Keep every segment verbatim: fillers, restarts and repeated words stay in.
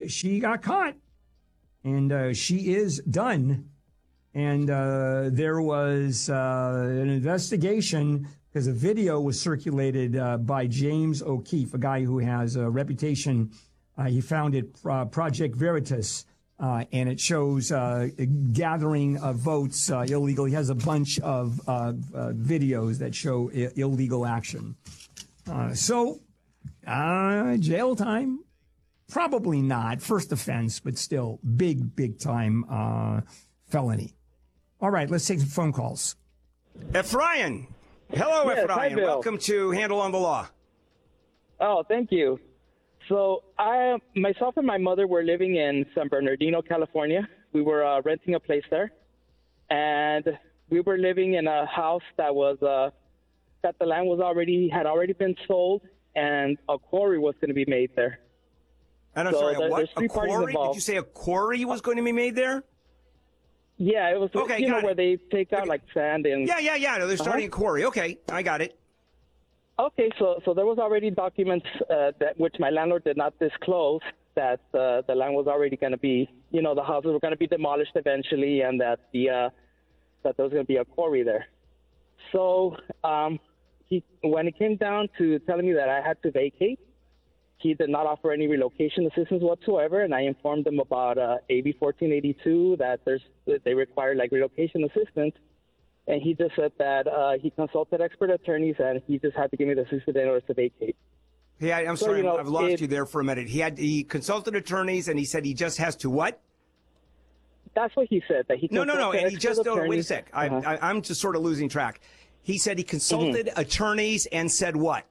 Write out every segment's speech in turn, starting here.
she got caught, and uh, she is done. And uh, there was uh, an investigation because a video was circulated uh, by James O'Keefe, a guy who has a reputation. Uh, he founded uh, Project Veritas, uh, and it shows uh, gathering of votes uh, illegal. He has a bunch of uh, uh, videos that show I- illegal action. Uh, so, uh, jail time? Probably not. First offense, but still big, big time uh, felony. All right, let's take some phone calls. Ephraim. Hello, Yes, hi, Ephraim. Bill. Welcome to Handle on the Law. Oh, thank you. So I, myself and my mother were living in San Bernardino, California. We were uh, renting a place there, and we were living in a house that was uh, that the land was already had already been sold, and a quarry was going to be made there. And I'm So sorry, there- what? there's A three parties quarry? Did involved. you say a quarry was going to be made there? Yeah, it was Okay, you know got it. where they take out Okay. like sand and Yeah, yeah, yeah. No, they're starting Uh-huh. a quarry. Okay, I got it. Okay, so so there was already documents uh, that which my landlord did not disclose that uh, the land was already going to be, you know, the houses were going to be demolished eventually, and that the uh, that there was going to be a quarry there. So um, he when it came down to telling me that I had to vacate, he did not offer any relocation assistance whatsoever, and I informed him about uh, A B fourteen eighty-two that there's that they require like relocation assistance. And he just said that uh, he consulted expert attorneys, and he just had to give me the sixty day notice to vacate. Yeah, I'm So, sorry, you know, I've lost it- you there for a minute. He had he consulted attorneys, and he said he just has to what? That's what he said. That he No, no, no. consulted And he expert just oh, wait a attorneys. sec. I, Uh-huh. I, I'm just sort of losing track. He said he consulted Mm-hmm. attorneys and said what?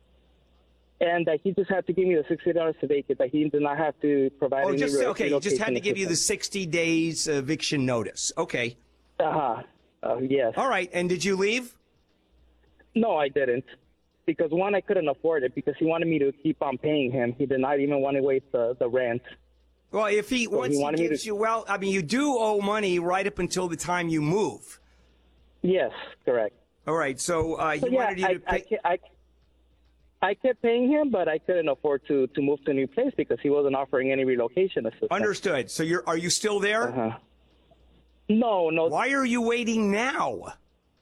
And that he just had to give me the sixty dollars to vacate. That he did not have to provide Oh, any just re- okay. He just had to relocation give you the assistance. sixty days eviction notice. Okay. Uh-huh. Uh, yes. All right. And did you leave? No, I didn't. Because one, I couldn't afford it because he wanted me to keep on paying him. He did not even want to wait the, the rent. Well, if he So once he he, wanted me gives to- you, well, I mean, you do owe money right up until the time you move. Yes, correct. All right. So uh, he So, yeah, wanted you I, to pay. I, ke- I, I kept paying him, but I couldn't afford to, to move to a new place because he wasn't offering any relocation assistance. Understood. So you're are you still there? Uh-huh. No, no. Why are you waiting now?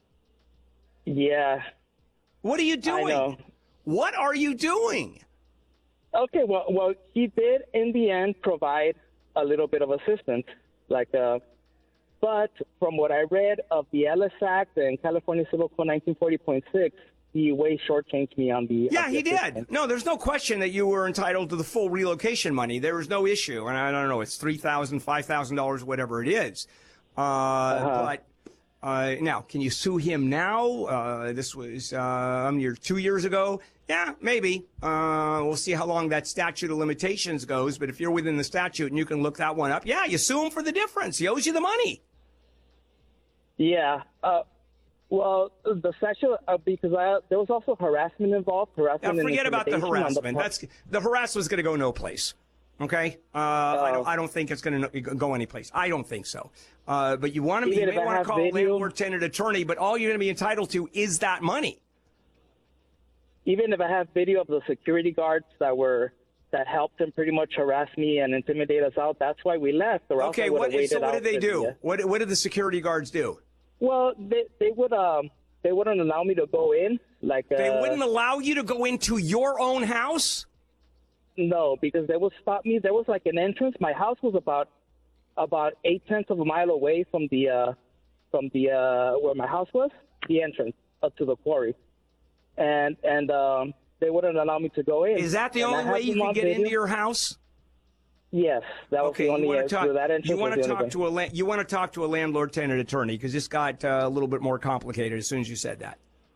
Yeah. What are you doing? know. What are you doing? Okay, well, well, he did in the end provide a little bit of assistance, like, uh, but from what I read of the Ellis Act and California Civil Code nineteen forty point six, he way shortchanged me on the. Yeah, on the he assistance. did. No, there's no question that you were entitled to the full relocation money. There was no issue. And I don't know, it's three thousand dollars, five thousand dollars, whatever it is. Uh, Uh-huh. But uh, now, can you sue him now? Uh, this was um, year, two years ago. Yeah, maybe. Uh, we'll see how long that statute of limitations goes. But if you're within the statute and you can look that one up, yeah, you sue him for the difference. He owes you the money. Yeah. Uh, well, the statute uh, because I, there was also harassment involved. Harassment. Now, and forget about the intimidation on harassment. part- That's the harassment's going to go no place. Okay, uh, I don't. I don't think it's going to go anyplace. I don't think so. Uh, but you want to, Even you if may I want to have call a video- landlord tenant attorney, but all you're going to be entitled to is that money. Even if I have video of the security guards that were that helped him pretty much harass me and intimidate us out, that's why we left. Or else I Okay, would what? have So waited what out did they for do? the- What? What did the security guards do? Well, they they would um they wouldn't allow me to go in. Like They uh, wouldn't allow you to go into your own house. No, because they would stop me. There was like an entrance. My house was about about eight tenths of a mile away from the uh, from the uh, where my house was, the entrance up to the quarry, and and um, they wouldn't allow me to go in. Is that the And I only had way you them can on get video. into your house? Yes, that was Okay, the only. you want uh, to talk. through that entrance You was want the to only talk way. to a la- you want to talk to a landlord tenant attorney because this got uh, a little bit more complicated as soon as you said that.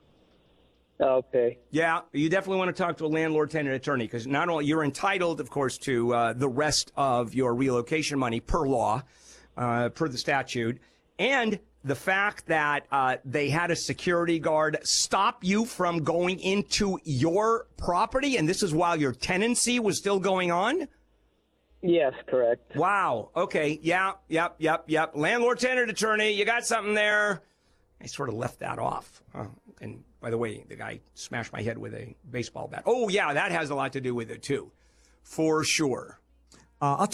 Okay. Yeah, you definitely want to talk to a landlord tenant attorney because not only you're entitled, of course, to uh, the rest of your relocation money per law, uh, per the statute, and the fact that uh, they had a security guard stop you from going into your property, and this is while your tenancy was still going on. Yes, correct. Wow. Okay. Yeah. Yep. Yep. Yep. Landlord tenant attorney. You got something there. I sort of left that off. Uh, and by the way, the guy smashed my head with a baseball bat. Oh, yeah. That has a lot to do with it, too. For sure. Uh, I'll